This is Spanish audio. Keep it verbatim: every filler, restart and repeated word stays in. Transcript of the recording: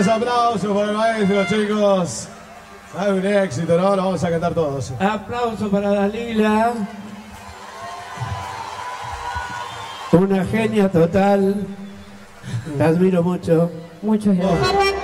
Fuertes aplausos para el maestro, chicos. Hay un éxito, ¿no? Lo vamos a cantar todos. Aplauso para Dalila. Una genia total. Te admiro mucho. Muchas gracias.